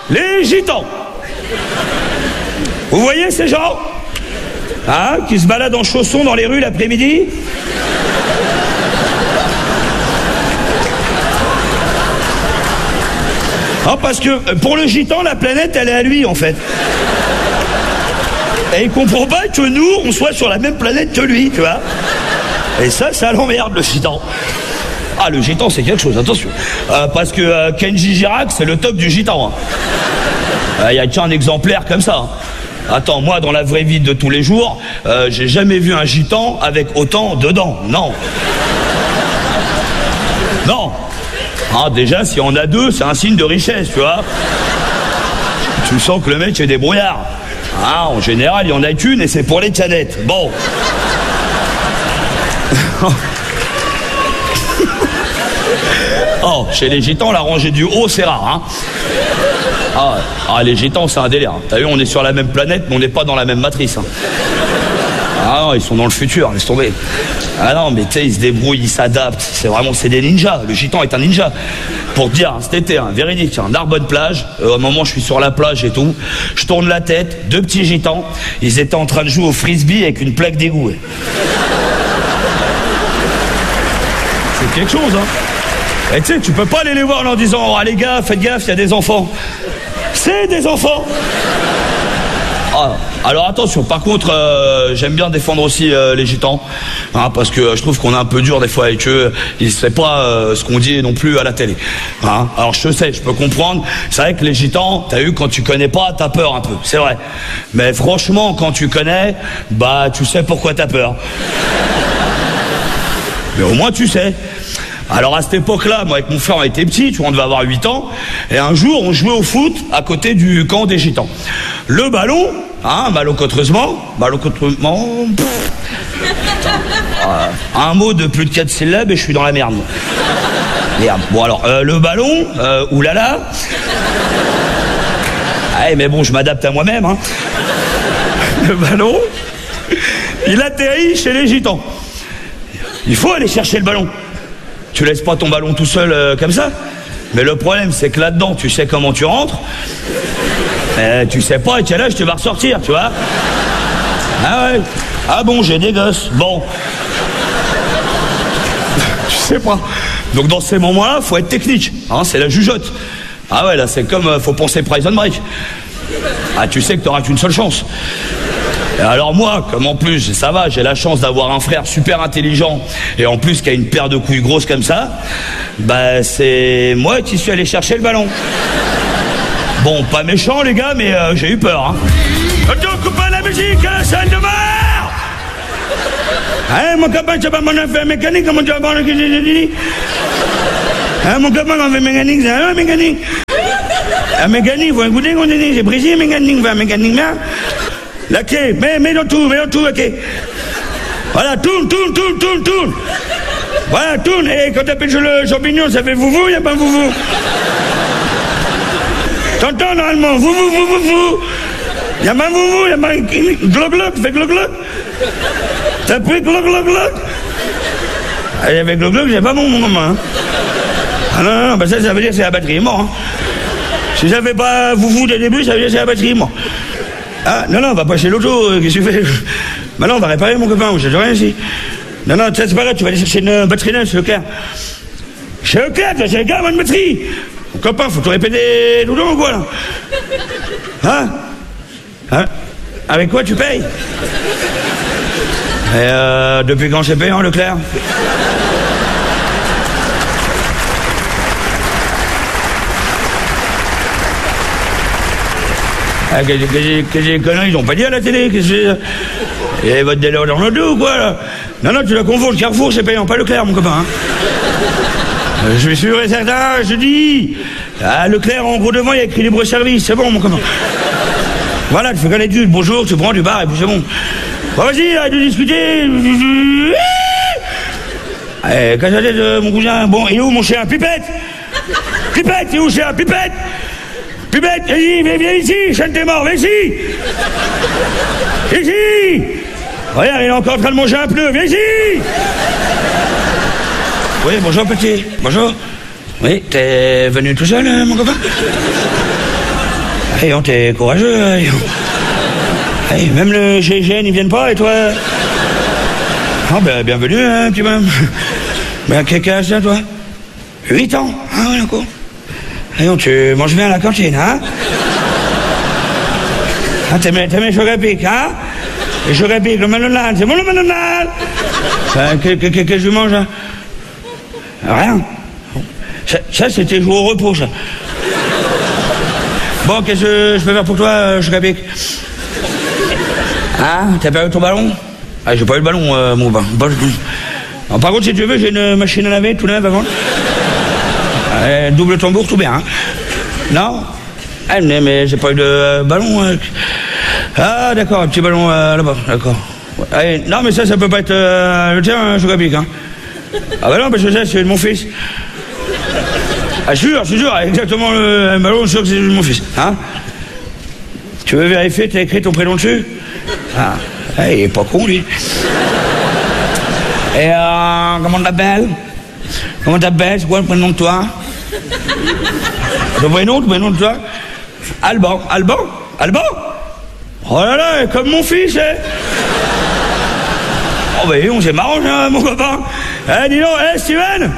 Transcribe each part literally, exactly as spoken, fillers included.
Les gitans. Vous voyez ces gens, hein, qui se baladent en chaussons dans les rues l'après-midi? Ah, parce que pour le gitan, la planète, elle est à lui, en fait. Et il comprend pas que nous, on soit sur la même planète que lui, tu vois. Et ça, ça l'emmerde, le gitan. Ah, le gitan, c'est quelque chose, attention. Euh, parce que euh, Kenji Girac, c'est le top du gitan. Il hein. euh, y a qu'un exemplaire comme ça. Hein. Attends, moi, dans la vraie vie de tous les jours, euh, j'ai jamais vu un gitan avec autant de dents. Non. Non. Ah, déjà, si on a deux, c'est un signe de richesse, tu vois. Tu sens que le mec est débrouillard. Ah, en général, il y en a qu'une et c'est pour les cadettes. Bon. Oh, chez les gitans, la rangée du haut, c'est rare, hein. Ah, ah, les gitans, c'est un délire. T'as vu, on est sur la même planète, mais on n'est pas dans la même matrice. Hein. Ah non, ils sont dans le futur, laisse tomber. Ah non, mais tu sais, ils se débrouillent, ils s'adaptent. C'est vraiment, c'est des ninjas. Le gitan est un ninja. Pour te dire, cet été, hein, véridique, un Narbonne plage. Euh, à un moment, je suis sur la plage et tout. Je tourne la tête, deux petits gitans. Ils étaient en train de jouer au frisbee avec une plaque d'égout. C'est quelque chose, hein. Et tu sais, tu peux pas aller les voir en leur disant, oh les gars, faites gaffe, il y a des enfants. C'est des enfants. Ah, alors attention, par contre, euh, j'aime bien défendre aussi euh, les gitans, hein, parce que euh, je trouve qu'on est un peu dur des fois avec eux. Ils ne savent pas euh, ce qu'on dit non plus à la télé. Hein. Alors je sais, je peux comprendre. C'est vrai que les gitans, t'as vu, quand tu connais pas, t'as peur un peu, c'est vrai. Mais franchement, quand tu connais, bah tu sais pourquoi t'as peur. Mais au moins tu sais. Alors à cette époque-là, moi avec mon frère on était petits, tu vois, on devait avoir huit ans, et un jour on jouait au foot à côté du camp des gitans. Le ballon, hein, malencontreusement, malencontreusement, euh, un mot de plus de quatre syllabes et je suis dans la merde. Merde. Bon alors, euh, le ballon, euh, oulala. Ah, mais bon, je m'adapte à moi-même, hein. Le ballon, il atterrit chez les gitans. Il faut aller chercher le ballon. Tu laisses pas ton ballon tout seul euh, comme ça. Mais le problème, c'est que là-dedans, tu sais comment tu rentres. Euh, tu sais pas à quel âge tu vas ressortir, tu vois. Ah ouais. Ah bon, j'ai des gosses. Bon. Tu sais pas. Donc dans ces moments-là, faut être technique. Hein, c'est la jugeote. Ah ouais, là, c'est comme, euh, faut penser Prison Break. Ah, tu sais que t'auras qu'une seule chance. Et alors moi, comme en plus, ça va, j'ai la chance d'avoir un frère super intelligent et en plus qui a une paire de couilles grosses comme ça, bah c'est moi qui suis allé chercher le ballon. Bon, pas méchant les gars, mais euh, j'ai eu peur. Hein. Attention, coupez la musique, salle de bain. Hein, mon copain, tu vas m'en faire mécanique, comment tu vas voir le dit. Hein, mon copain, on fait mécanique, c'est un mécanique. Un mécanique, faut écouter qu'on dit, j'ai brisé mécanique, va mécanique là. La clé, mets, mets dans tout, mets dans tout, la clé. Voilà, tourne, tourne, tourne, tourne, tourne. Voilà, tourne. Et quand t'appelles sur le champignon, ça fait vouvou, il n'y a pas vouvou. T'entends normalement, vouvou, vouvou, vouvou. Il n'y a pas vouvou, il n'y a pas gloc, gloc, fais gloc, gloc. T'as pris gloc, gloc, gloc. Allez, avec gloc, gloc, j'ai pas bon, mon gamin. Ah non, non, non, bah ça, ça veut dire que c'est la batterie est morte. Hein. Si j'avais pas vouvou dès le début, ça veut dire que c'est la batterie est morte. Ah, non, non, on va pas chez l'auto, euh, qu'est-ce que tu fais? Maintenant, on va réparer mon copain, j'ai rien ici. Non, non, c'est pas grave, tu vas aller chercher une batterie neuve chez Leclerc. Chez Leclerc, tu vas chez Leclerc, une batterie. Mon copain, faut te répéter tout le temps ou quoi, là? Hein? Hein? Avec quoi tu payes? Et euh, depuis quand j'ai payé, hein, Leclerc? Ah, que, que, que, que des conneries, ils ont pas dit à la télé, qu'est-ce que c'est? Et votre délire dans le dos, quoi, là? Non, non, tu la confonds, le Carrefour, c'est payant, pas Leclerc, mon copain, hein. euh, je suis sûr et certain, je dis. Ah, Leclerc, en gros devant, il y a écrit libre-service, c'est bon, mon copain. Voilà, tu fais connaître du bonjour, tu prends du bar, et puis c'est bon. Bon, vas-y, arrête de discuter. Eh, casse la tête, euh, mon cousin. Bon, il est où, mon chien? Pipette! Pipette, il est où, chien? Pipette! Pipette, viens, viens, viens ici, chien t'es mort, viens ici. Viens ici. Regarde, il est encore en train de manger un pneu, viens ici. Oui, bonjour petit, bonjour. Oui, t'es venu tout seul, mon copain? Hey, on t'es courageux. Hey. Hey, même le G I G N, ils viennent pas, et toi? Ah, ben, bienvenue, hein, petit même. Ben, quel âge là, toi? huit ans. Ah, ouais, d'accord. Hey, tu manges bien à la cantine, hein? Ah, t'aimes les chocs à pic, hein? Les chocs à pic, le McDonald's, c'est bon le McDonald's? Ben, qu'est-ce que, que, que je mange, hein? Rien. Ça, ça c'était jouer au repos, ça. Bon, qu'est-ce que je peux faire pour toi, euh, choc à pic? Hein? T'as perdu ton ballon? Ah, j'ai pas eu le ballon, euh, mon bain. Bon, bon, par contre, si tu veux, j'ai une machine à laver tout neuve avant. Euh, double tambour, tout bien, hein? Non? Ah, mais, mais j'ai pas eu de euh, ballon. Euh... Ah, d'accord, un petit ballon euh, là-bas, d'accord. Allez, non, mais ça, ça peut pas être euh, le tien, hein, choc à pic, hein? Ah, bah non, parce que ça, c'est de mon fils. Ah, je suis sûr, je suis sûr, exactement le, le ballon, je suis sûr que c'est de mon fils, hein? Tu veux vérifier, t'as écrit ton prénom dessus? Ah, hey, il est pas con, lui. Et euh, comment t'appelles? Comment t'appelles? C'est quoi le prénom de toi? Ton prénom, ton prénom de toi? Alban. Alban? Alban? Oh là là, comme mon fils, hein? Oh bah on c'est marrant, hein, mon copain. Eh, dis donc, eh, Steven?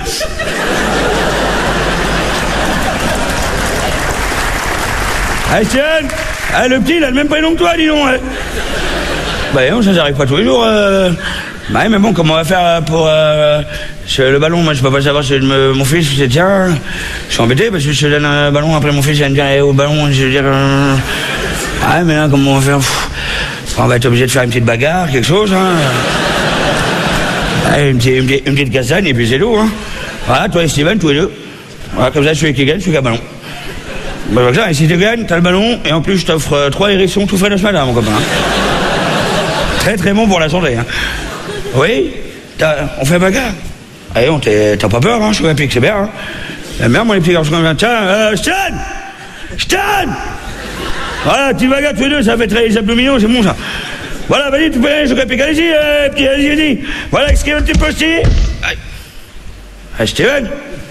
Eh, Steven? Eh, le petit, il a le même prénom que toi, dis donc, hein? Bah non, ça j'arrive pas tous les jours. Euh... Bah mais bon, comment on va faire pour euh, le ballon? Moi je peux pas savoir si me, mon fils c'est tiens. Je suis embêté parce que je te donne un ballon, après mon fils il va me dire eh, au ballon, je vais dire euh... ah mais là comment on va faire? Pff, on va être obligé de faire une petite bagarre, quelque chose, hein. Allez, une, petite, une, petite, une petite castagne et puis c'est tout, hein. Voilà, toi et Steven, tous les deux. Voilà, comme ça celui qui gagne, celui qui a le ballon. Bah voilà, et si tu gagnes, t'as le ballon et en plus je t'offre euh, trois hérissons tout frais de ce matin, mon copain. Très très bon pour la santé, hein. Oui, on fait bagarre. Allez, on t'as pas peur, hein, je suis un pic, c'est bien, hein. La merde, moi, les petits garçons comme ça, tiens, euh, Stan! Stan! Voilà, petite bagarre tous les deux, ça fait très les abdominaux, c'est bon, ça. Voilà, vas-y, tu peux aller, je suis un pic, allez-y, euh, petit, allez-y, allez-y. Voilà, est-ce qu'il y a un petit postier? Ah, Steven?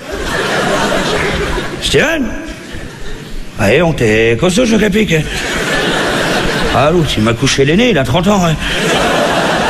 Steven? Allez, on t'est costaud, je suis un pic. Ah, l'autre, il m'a couché l'aîné, il a trente ans, hein.